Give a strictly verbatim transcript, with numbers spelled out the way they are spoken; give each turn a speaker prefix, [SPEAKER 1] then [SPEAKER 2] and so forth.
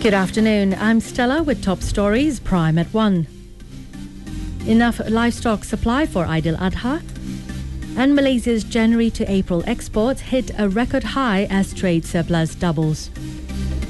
[SPEAKER 1] Good afternoon, I'm Stella with top stories, Prime at one. Enough livestock supply for Eid al-Adha. And Malaysia's January to April exports hit a record high as trade surplus doubles.